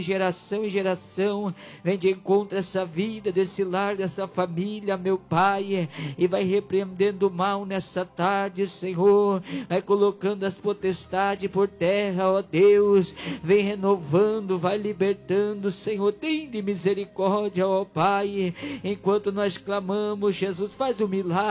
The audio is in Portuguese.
geração em geração, vem de encontro a essa vida, desse lar, dessa família, meu Pai, e vai repreendendo o mal nessa tarde, Senhor, vai colocando as potestades por terra, ó Deus, vem renovando, vai libertando, Senhor, tem de misericórdia, ó Pai, enquanto nós clamamos, Jesus, faz o milagre,